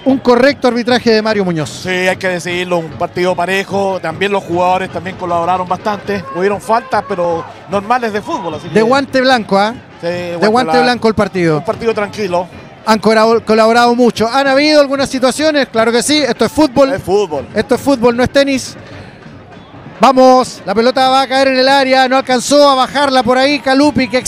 Un correcto arbitraje de Mario Muñoz. Sí, hay que decirlo, un partido parejo. También los jugadores también colaboraron bastante. Hubieron faltas, pero normales de fútbol. Así De que, guante blanco, ¿ah? sí, De guante blanco el partido. Un partido tranquilo. Han colaborado mucho. ¿Han habido algunas situaciones? Claro que sí. Esto es fútbol. Es fútbol. Esto es fútbol, no es tenis. Vamos, la pelota va a caer en el área. No alcanzó a bajarla por ahí Calupi, que